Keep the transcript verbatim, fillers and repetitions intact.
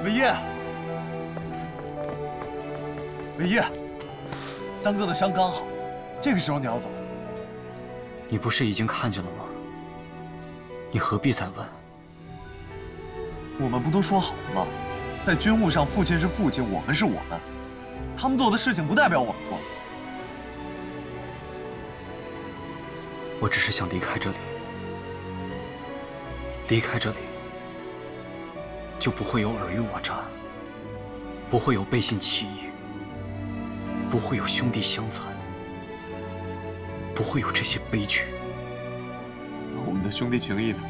伟业，伟业，三哥的伤刚好，这个时候你要走？ 你不是已经看见了吗？你何必再问？ 我们不都说好了吗？在军务上，父亲是父亲，我们是我们，他们做的事情不代表我们做的。 我只是想离开这里，离开这里，就不会有尔虞我诈，不会有背信弃义，不会有兄弟相残，不会有这些悲剧。 我们的兄弟情谊呢？